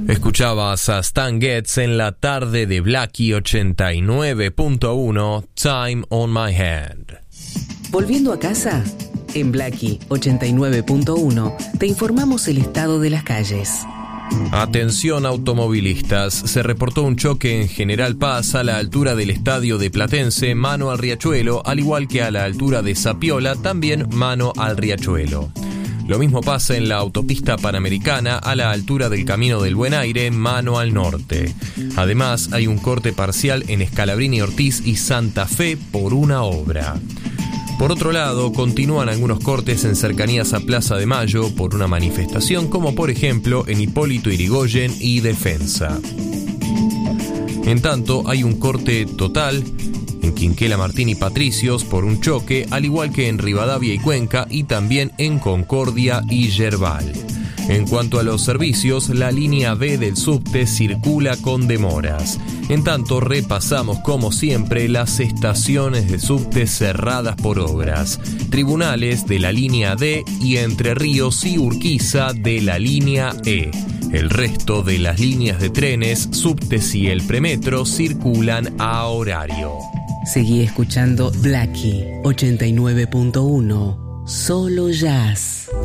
Escuchabas a Stan Getz en la tarde de Blackie 89.1, Time on My Hand. Volviendo a casa, en Blackie 89.1 te informamos el estado de las calles. Atención automovilistas, se reportó un choque en General Paz a la altura del estadio de Platense, mano al Riachuelo, al igual que a la altura de Zapiola, también mano al Riachuelo. Lo mismo pasa en la autopista Panamericana a la altura del Camino del Buen Aire, mano al norte. Además, hay un corte parcial en Scalabrini Ortiz y Santa Fe por una obra. Por otro lado, continúan algunos cortes en cercanías a Plaza de Mayo por una manifestación, como por ejemplo en Hipólito Yrigoyen y Defensa. En tanto, hay un corte total en Quinquela Martín y Patricios por un choque, al igual que en Rivadavia y Cuenca, y también en Concordia y Yerbal. En cuanto a los servicios, la línea B del subte circula con demoras. En tanto, repasamos como siempre las estaciones de subte cerradas por obras. Tribunales de la línea D y Entre Ríos y Urquiza de la línea E. El resto de las líneas de trenes, subtes y el premetro circulan a horario. Seguí escuchando Blackie 89.1, solo jazz.